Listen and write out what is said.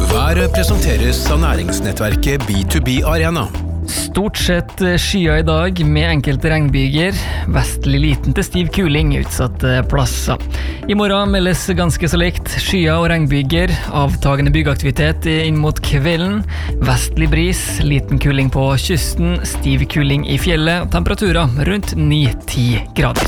Været presenteres av næringsnettverket B2B Arena. Stort sett skyer I dag med enkelte regnbyger. Vestlig liten til stiv kuling utsatte plasser. I morgen meldes ganske så likt skyer og regnbyger. Avtagende byggeaktivitet inn mot kvelden. Vestlig bris, liten kuling på kysten, stiv kuling I fjellet. Temperaturer rundt 9-10 grader.